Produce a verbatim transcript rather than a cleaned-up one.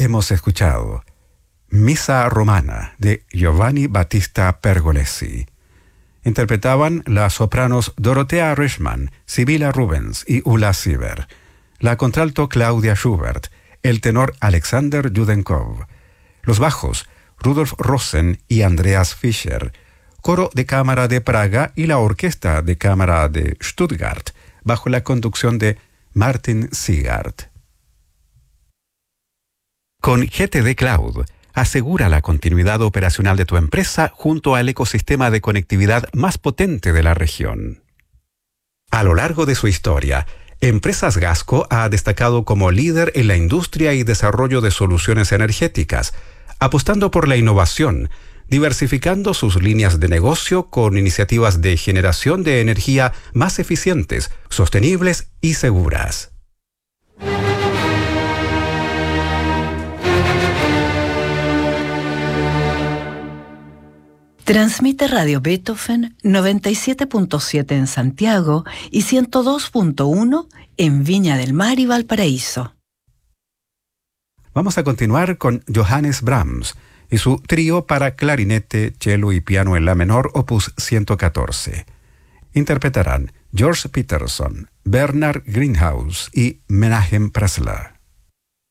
hemos escuchado Misa Romana de Giovanni Battista Pergolesi. Interpretaban las sopranos Dorothea Richman, Sibila Rubens y Ulla Sieber, la contralto Claudia Schubert, el tenor Alexander Judenkov, los bajos Rudolf Rosen y Andreas Fischer, coro de cámara de Praga y la orquesta de cámara de Stuttgart, bajo la conducción de Martin Sigard. Con G T D Cloud, asegura la continuidad operacional de tu empresa junto al ecosistema de conectividad más potente de la región. A lo largo de su historia, Empresas Gasco ha destacado como líder en la industria y desarrollo de soluciones energéticas, apostando por la innovación, diversificando sus líneas de negocio con iniciativas de generación de energía más eficientes, sostenibles y seguras. Transmite Radio Beethoven noventa y siete punto siete en Santiago y ciento dos punto uno en Viña del Mar y Valparaíso. Vamos a continuar con Johannes Brahms y su trío para clarinete, cello y piano en la menor, opus ciento catorce. Interpretarán George Peterson, Bernard Greenhouse y Menachem Pressler.